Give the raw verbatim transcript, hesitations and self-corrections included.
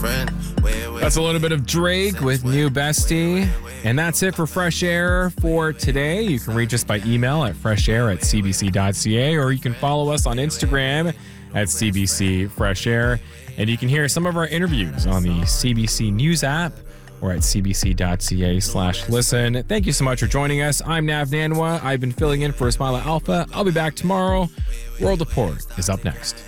friend. That's a little bit of Drake with New Bestie. And that's it for Fresh Air for today. You can reach us by email at freshair at c b c dot c a, or you can follow us on Instagram at C B C Fresh Air. And you can hear some of our interviews on the C B C News app or at cbc.ca slash listen. Thank you so much for joining us. I'm Nav Nanwa. I've been filling in for Ismaila Alpha. I'll be back tomorrow. World Report is up next.